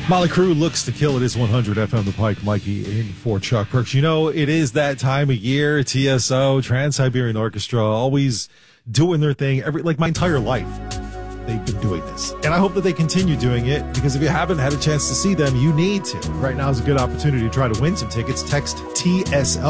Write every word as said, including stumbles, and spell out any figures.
Molly Crew looks to kill. It is one hundred F M The Pike. Mikey in for Chuck Perks. You know, it is that time of year. T S O, Trans-Siberian Orchestra, always doing their thing. Every like my entire life, they've been doing this. And I hope that they continue doing it, because if you haven't had a chance to see them, you need to. Right now is a good opportunity to try to win some tickets. Text T S O